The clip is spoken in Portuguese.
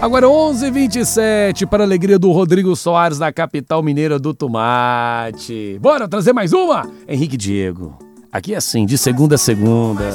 Agora 11h27 para a alegria do Rodrigo Soares na capital mineira do tomate. Bora trazer mais uma? Henrique Diego. Aqui é assim, de segunda a segunda.